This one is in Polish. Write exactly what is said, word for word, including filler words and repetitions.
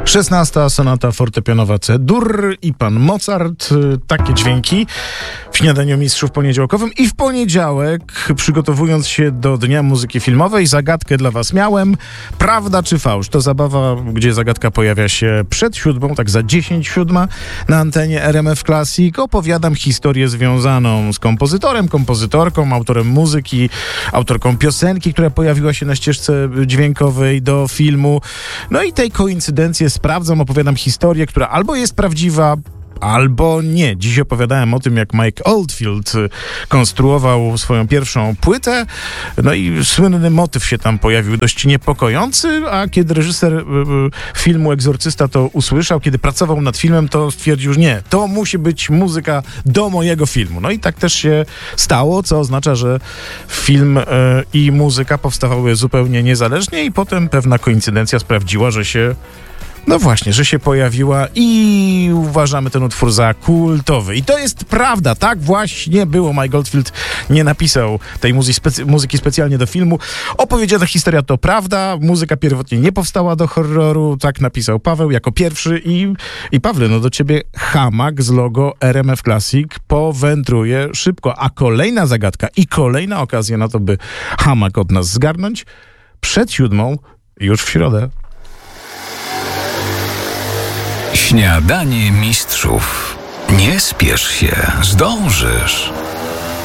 szesnasta sonata fortepianowa C-dur i pan Mozart. Takie dźwięki w Śniadaniu Mistrzów poniedziałkowym. I w poniedziałek, przygotowując się do Dnia Muzyki Filmowej, zagadkę dla was miałem. Prawda czy fałsz? To zabawa, gdzie zagadka pojawia się przed siódmą, tak za dziesięć siódma na antenie R M F Classic. Opowiadam historię związaną z kompozytorem, kompozytorką, autorem muzyki, autorką piosenki, która pojawiła się na ścieżce dźwiękowej do filmu. No i tej koincydencję sprawdzam, opowiadam historię, która albo jest prawdziwa, albo nie. Dziś opowiadałem o tym, jak Mike Oldfield konstruował swoją pierwszą płytę, no i słynny motyw się tam pojawił, dość niepokojący, a kiedy reżyser y, y, filmu Egzorcysta to usłyszał, kiedy pracował nad filmem, to stwierdził, że nie, to musi być muzyka do mojego filmu. No i tak też się stało, co oznacza, że film y, i muzyka powstawały zupełnie niezależnie i potem pewna koincydencja sprawdziła, że się No właśnie, że się pojawiła i uważamy ten utwór za kultowy. I to jest prawda, tak właśnie było. Mike Oldfield nie napisał tej muzy- specy- muzyki specjalnie do filmu. Opowiedziana historia to prawda, muzyka pierwotnie nie powstała do horroru, tak napisał Paweł jako pierwszy i, i Pawle, no do ciebie hamak z logo R M F Classic powędruje szybko. A kolejna zagadka i kolejna okazja na to, by hamak od nas zgarnąć przed siódmą już w środę. Śniadanie Mistrzów. Nie spiesz się, zdążysz.